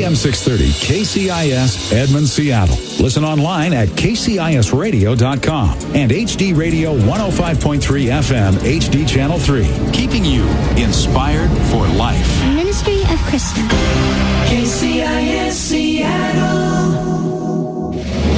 AM 630 KCIS Edmond, Seattle. Listen online at kcisradio.com and HD Radio 105.3 FM HD Channel 3. Keeping you inspired for life. Ministry of Christian. KCIS Seattle.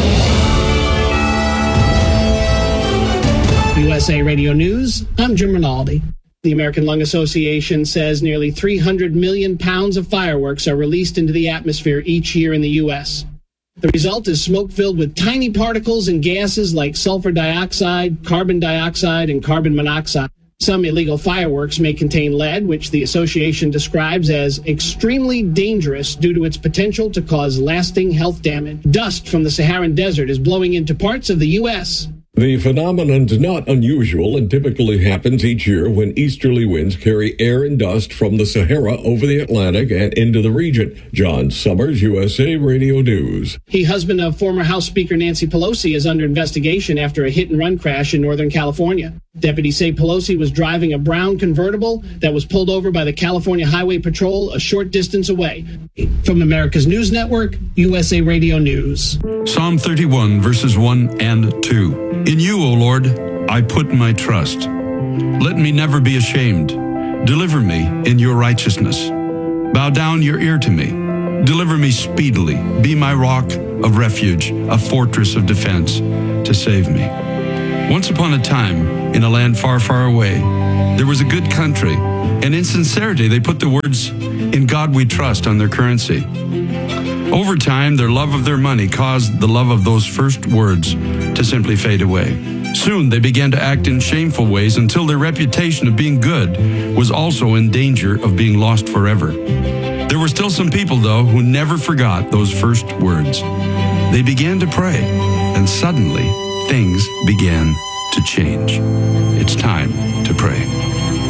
USA Radio News, I'm Jim Rinaldi. The American Lung Association says nearly 300 million pounds of fireworks are released into the atmosphere each year in the U.S. The result is smoke filled with tiny particles and gases like sulfur dioxide, carbon dioxide, and carbon monoxide. Some illegal fireworks may contain lead, which the association describes as extremely dangerous due to its potential to cause lasting health damage. Dust from the Saharan desert is blowing into parts of the U.S. The phenomenon is not unusual and typically happens each year when easterly winds carry air and dust from the Sahara over the Atlantic and into the region. John Summers, USA Radio News. The husband of former House Speaker Nancy Pelosi is under investigation after a hit-and-run crash in Northern California. Deputies say Pelosi was driving a brown convertible that was pulled over by the California Highway Patrol a short distance away. From America's News Network, USA Radio News. Psalm 31, verses 1 and 2. In you, O Lord, I put my trust. Let me never be ashamed. Deliver me in your righteousness. Bow down your ear to me. Deliver me speedily. Be my rock of refuge, a fortress of defense to save me. Once upon a time, in a land far, far away, there was a good country, and in sincerity they put the words, "In God we trust," on their currency. Over time, their love of their money caused the love of those first words to simply fade away. Soon, they began to act in shameful ways until their reputation of being good was also in danger of being lost forever. There were still some people, though, who never forgot those first words. They began to pray, and suddenly, things began to change. It's time to pray.